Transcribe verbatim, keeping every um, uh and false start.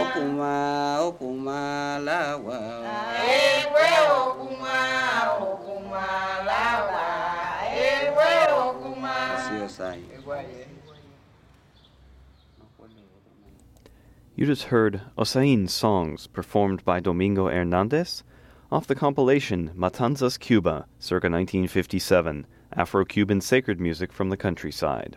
okuma okuma lawa. Ewe okuma okuma lawa. Ewe okuma. Siosai. You just heard Osain's songs performed by Domingo Hernandez off the compilation Matanzas Cuba, circa nineteen fifty-seven, Afro-Cuban sacred music from the countryside.